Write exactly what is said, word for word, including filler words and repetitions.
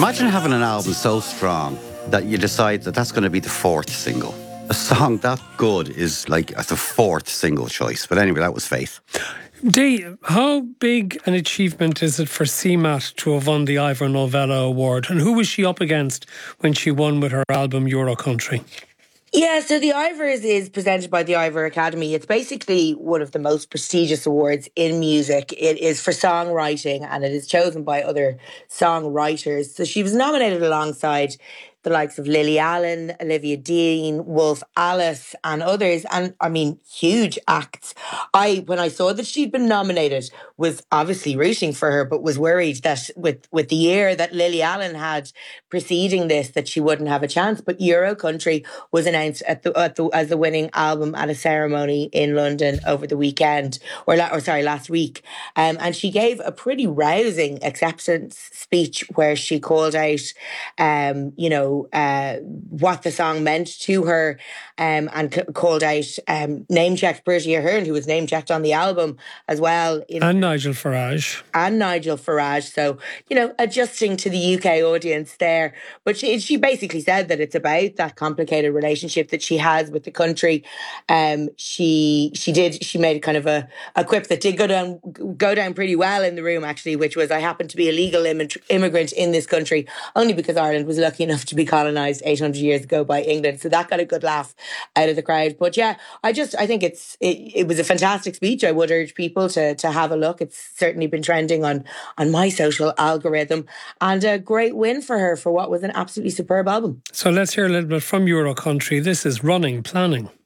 Imagine having an album so strong that you decide that that's going to be the fourth single. A song that good is like the fourth single choice. But anyway, that was Faith. Dee, how big an achievement is it for C M A T to have won the Ivor Novello Award? And who was she up against when she won with her album Euro Country? Yeah, so the Ivors is presented by the Ivor Academy. It's basically one of the most prestigious awards in music. It is for songwriting and it is chosen by other songwriters. So she was nominated alongside the likes of Lily Allen, Olivia Dean, Wolf Alice and others. And I mean, huge acts. I, when I saw that she'd been nominated, was obviously rooting for her, but was worried that with, with the year that Lily Allen had preceding this, that she wouldn't have a chance. But Euro Country was announced at the, at the, as the winning album at a ceremony in London over the weekend, or, or sorry, last week. Um, and she gave a pretty rousing acceptance speech where she called out, um, you know, Uh, what the song meant to her, um, and c- called out, um, name-checked Bertie Ahern, who was name-checked on the album as well. In- and Nigel Farage. And Nigel Farage. So, you know, adjusting to the U K audience there. But she, she basically said that it's about that complicated relationship that she has with the country. Um, she she did, she made kind of a, a quip that did go down, go down pretty well in the room, actually, which was, I happen to be a legal Im- immigrant in this country, only because Ireland was lucky enough to be colonised eight hundred years ago by England. So that got a good laugh out of the crowd. But yeah, I just, I think it's, it, it was a fantastic speech. I would urge people to, to have a look. It's certainly been trending on, on my social algorithm, and a great win for her for what was an absolutely superb album. So let's hear a little bit from Euro Country. This is Running Planning.